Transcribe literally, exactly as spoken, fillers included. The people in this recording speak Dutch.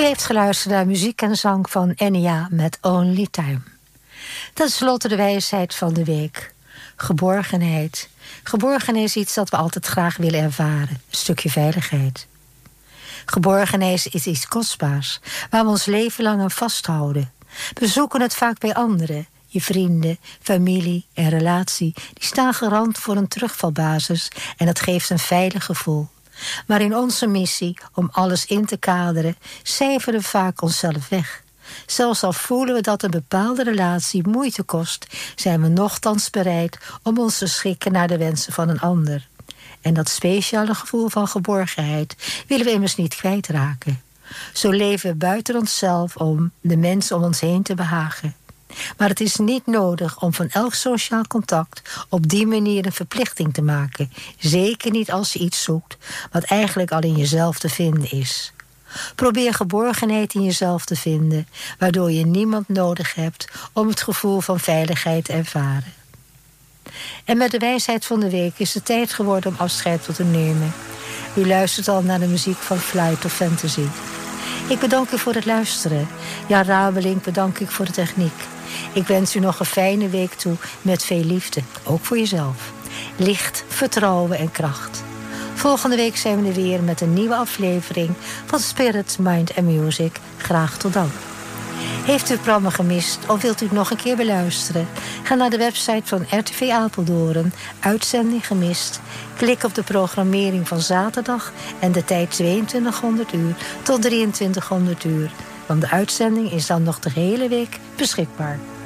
heeft geluisterd naar muziek en zang van Enya met Only Time. Ten slotte de wijsheid van de week. Geborgenheid. Geborgenheid is iets dat we altijd graag willen ervaren. Een stukje veiligheid. Geborgenheid is iets kostbaars, waar we ons leven lang aan vasthouden. We zoeken het vaak bij anderen. Je vrienden, familie en relatie, die staan garant voor een terugvalbasis en dat geeft een veilig gevoel. Maar in onze missie om alles in te kaderen, cijferen we vaak onszelf weg. Zelfs al voelen we dat een bepaalde relatie moeite kost, zijn we nochtans bereid om ons te schikken naar de wensen van een ander. En dat speciale gevoel van geborgenheid willen we immers niet kwijtraken. Zo leven we buiten onszelf om de mensen om ons heen te behagen. Maar het is niet nodig om van elk sociaal contact op die manier een verplichting te maken. Zeker niet als je iets zoekt wat eigenlijk al in jezelf te vinden is. Probeer geborgenheid in jezelf te vinden, waardoor je niemand nodig hebt om het gevoel van veiligheid te ervaren. En met de wijsheid van de week is het tijd geworden om afscheid te nemen. U luistert al naar de muziek van Flight of Fantasy. Ik bedank u voor het luisteren. Jan Rabeling bedank ik voor de techniek. Ik wens u nog een fijne week toe met veel liefde, ook voor jezelf. Licht, vertrouwen en kracht. Volgende week zijn we er weer met een nieuwe aflevering van Spirit, Mind and Music. Graag tot dan. Heeft u het programma gemist of wilt u het nog een keer beluisteren? Ga naar de website van R T V Apeldoorn, uitzending gemist. Klik op de programmering van zaterdag en de tijd tweeëntwintighonderd uur tot drieëntwintighonderd uur. Want de uitzending is dan nog de hele week beschikbaar.